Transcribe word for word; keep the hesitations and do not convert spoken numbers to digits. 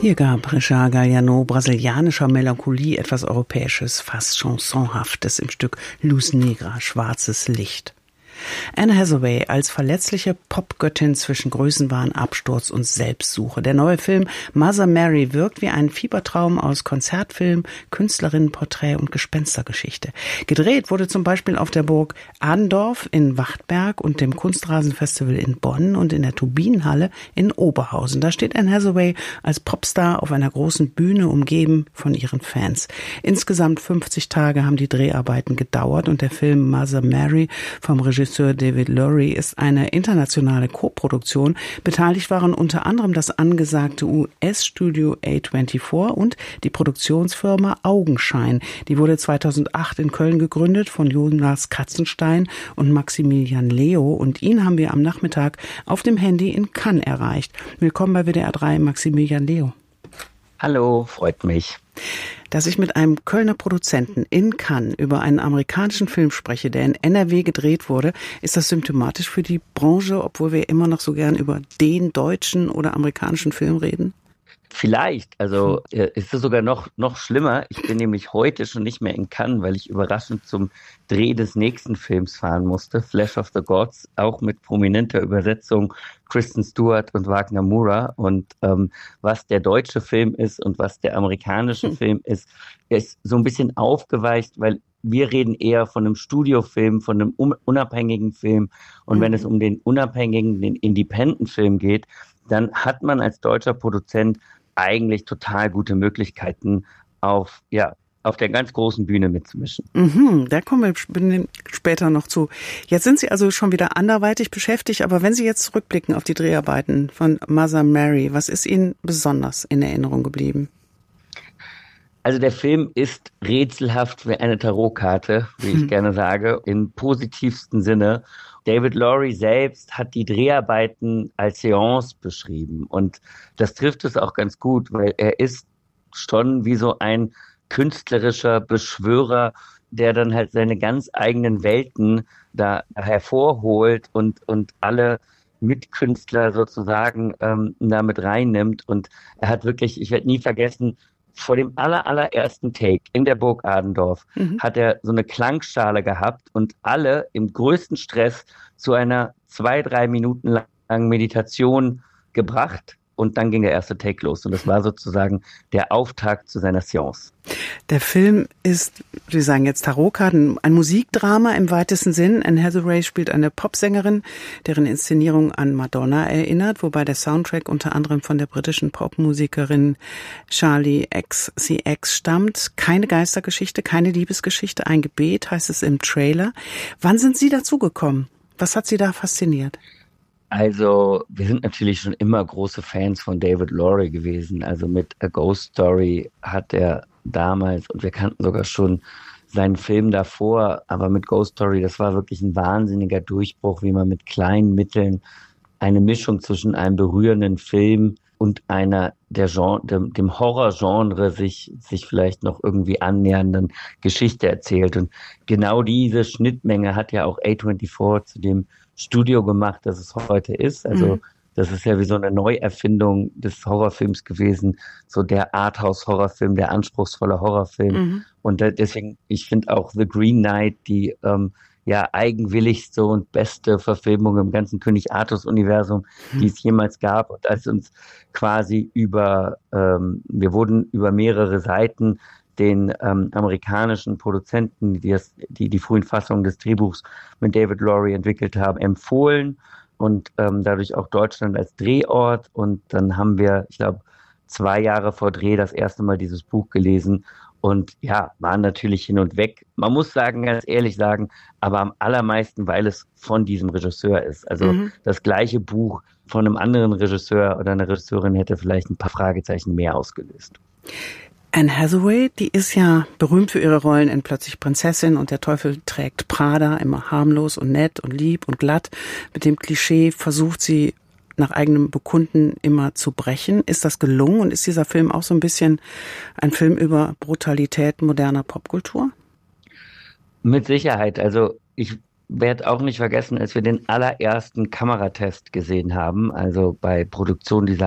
Hier gab Richard Galliano brasilianischer Melancholie etwas Europäisches, fast Chansonhaftes im Stück Luz Negra, schwarzes Licht. Anne Hathaway als verletzliche Popgöttin zwischen Größenwahn, Absturz und Selbstsuche. Der neue Film Mother Mary wirkt wie ein Fiebertraum aus Konzertfilm, Künstlerinnenporträt und Gespenstergeschichte. Gedreht wurde zum Beispiel auf der Burg Adendorf in Wachtberg und dem Kunstrasenfestival in Bonn und in der Turbinenhalle in Oberhausen. Da steht Anne Hathaway als Popstar auf einer großen Bühne, umgeben von ihren Fans. Insgesamt fünfzig Tage haben die Dreharbeiten gedauert und der Film Mother Mary vom Regisseur David Lowery ist eine internationale Koproduktion. Beteiligt waren unter anderem das angesagte U S-Studio A vierundzwanzig und die Produktionsfirma Augenschein. Die wurde zweitausendacht in Köln gegründet von Jonas Katzenstein und Maximilian Leo. Und ihn haben wir am Nachmittag auf dem Handy in Cannes erreicht. Willkommen bei W D R drei, Maximilian Leo. Hallo, freut mich. Dass ich mit einem Kölner Produzenten in Cannes über einen amerikanischen Film spreche, der in N R W gedreht wurde, ist das symptomatisch für die Branche, obwohl wir immer noch so gern über den deutschen oder amerikanischen Film reden? Vielleicht, also äh, ist es sogar noch noch schlimmer. Ich bin nämlich heute schon nicht mehr in Cannes, weil ich überraschend zum Dreh des nächsten Films fahren musste, Flesh of the Gods, auch mit prominenter Übersetzung Kristen Stewart und Wagner Moura. Und ähm, was der deutsche Film ist und was der amerikanische hm. Film ist, ist so ein bisschen aufgeweicht, weil wir reden eher von einem Studiofilm, von einem unabhängigen Film. Und mhm. wenn es um den unabhängigen, den Independent-Film geht, dann hat man als deutscher Produzent eigentlich total gute Möglichkeiten, auf, ja, auf der ganz großen Bühne mitzumischen. Mhm, da kommen wir später noch zu. Jetzt sind Sie also schon wieder anderweitig beschäftigt, aber wenn Sie jetzt zurückblicken auf die Dreharbeiten von Mother Mary, was ist Ihnen besonders in Erinnerung geblieben? Also der Film ist rätselhaft wie eine Tarotkarte, wie ich hm. gerne sage, im positivsten Sinne. David Lowery selbst hat die Dreharbeiten als Seance beschrieben und das trifft es auch ganz gut, weil er ist schon wie so ein künstlerischer Beschwörer, der dann halt seine ganz eigenen Welten da hervorholt und, und alle Mitkünstler sozusagen ähm, damit reinnimmt. Und er hat wirklich, ich werde nie vergessen, vor dem aller, allerersten Take in der Burg Adendorf mhm. hat er so eine Klangschale gehabt und alle im größten Stress zu einer zwei, drei Minuten langen Meditation gebracht. Und dann ging der erste Take los. Und das war sozusagen der Auftakt zu seiner Seance. Der Film ist, Sie sagen jetzt Tarotkarten, ein Musikdrama im weitesten Sinn. Anne Hathaway spielt eine Popsängerin, deren Inszenierung an Madonna erinnert, wobei der Soundtrack unter anderem von der britischen Popmusikerin Charli X C X stammt. Keine Geistergeschichte, keine Liebesgeschichte, ein Gebet, heißt es im Trailer. Wann sind Sie dazugekommen? Was hat Sie da fasziniert? Also, wir sind natürlich schon immer große Fans von David Lowery gewesen. Also mit A Ghost Story hat er damals, und wir kannten sogar schon seinen Film davor, aber mit Ghost Story, das war wirklich ein wahnsinniger Durchbruch, wie man mit kleinen Mitteln eine Mischung zwischen einem berührenden Film und einer der Genre, dem, dem Horrorgenre sich, sich vielleicht noch irgendwie annähernden Geschichte erzählt. Und genau diese Schnittmenge hat ja auch A vierundzwanzig zu dem Studio gemacht, das es heute ist. Also mhm. das ist ja wie so eine Neuerfindung des Horrorfilms gewesen, so der Arthouse-Horrorfilm, der anspruchsvolle Horrorfilm. Mhm. Und deswegen, ich finde auch The Green Knight, die ähm, ja eigenwilligste und beste Verfilmung im ganzen König Artus-Universum, mhm. die es jemals gab. Und als uns quasi über, ähm, wir wurden über mehrere Seiten den ähm, amerikanischen Produzenten, die, das, die die frühen Fassungen des Drehbuchs mit David Lowery entwickelt haben, empfohlen und ähm, dadurch auch Deutschland als Drehort. Und dann haben wir, ich glaube, zwei Jahre vor Dreh das erste Mal dieses Buch gelesen und ja, waren natürlich hin und weg. Man muss sagen, ganz ehrlich sagen, aber am allermeisten, weil es von diesem Regisseur ist. Also mhm. das gleiche Buch von einem anderen Regisseur oder einer Regisseurin hätte vielleicht ein paar Fragezeichen mehr ausgelöst. Anne Hathaway, die ist ja berühmt für ihre Rollen in Plötzlich Prinzessin und Der Teufel trägt Prada, immer harmlos und nett und lieb und glatt. Mit dem Klischee versucht sie nach eigenem Bekunden immer zu brechen. Ist das gelungen und ist dieser Film auch so ein bisschen ein Film über Brutalität moderner Popkultur? Mit Sicherheit. Also ich werde auch nicht vergessen, als wir den allerersten Kameratest gesehen haben, also bei Produktion dieser